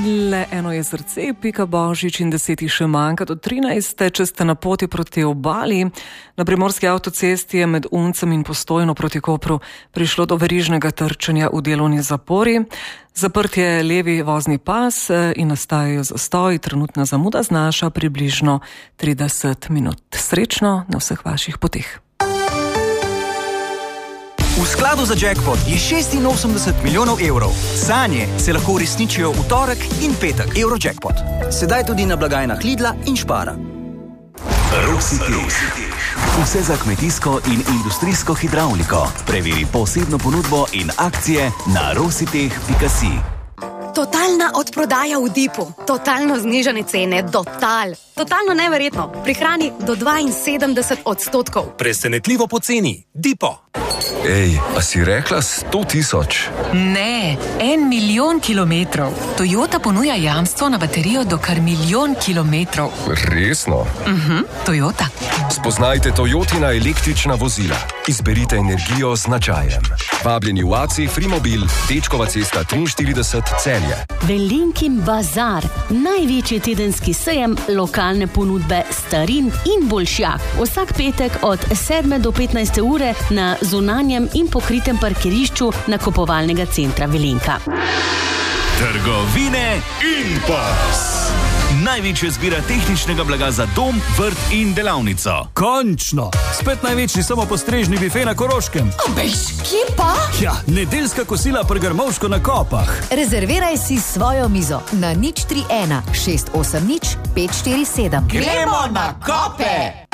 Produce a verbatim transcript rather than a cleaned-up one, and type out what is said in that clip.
Le eno je srce, Pika Božič in deseti še manjka do trinajste, če ste na poti proti obali. Na primorski avtocesti je med Uncem in Postojno proti Kopru prišlo do verižnega trčenja v delovni zapori. Zaprt je levi vozni pas in nastajajo zastoji. Trenutna zamuda znaša približno trideset minut. Srečno na vseh vaših poteh. V skladu za jackpot je šestinosemdeset milijonov evrov. Sanje se lahko uresničijo v torek in petek. Eurojackpot. Sedaj tudi na blagajnah Lidla in Spara. Rositeh. Vse za kmetijsko in industrijsko hidravliko. Preveri posebno ponudbo in akcije na rositeh pika si. Totalna odprodaja v Dipu. Totalno znižane cene. Total. Totalno neverjetno. Prihrani do dvainsedemdeset odstotkov. Presenetljivo poceni. Dipo. Ej, a si rekla sto tisoč? Ne, en milijon kilometrov. Toyota ponuja jamstvo na baterijo do kar milijon kilometrov. Resno? Mhm, Toyota. Spoznajte Toyotina električna vozila. Izberite energijo z značajem. Vabljeni v A C Frimobil, Dečkova cesta triinštirideset, Celje. Velinkin bazar, največji tedenski sejem lokalne ponudbe starin in boljšjak. Vsak petek od sedme do petnajste ure na zunanjem in pokritem parkirišču nakupovalnega centra Velinka. Trgovine Impas. Največja zbira tehničnega blaga za dom, vrt in delavnico. Končno! Spet največji samopostrežni bife na Koroškem. Obejš, kje pa? Ja, nedeljska kosila pri Grmovško na Kopah. Rezerviraj si svojo mizo na nič tri ena šest osem nič pet štiri sedem. Gremo na Kope!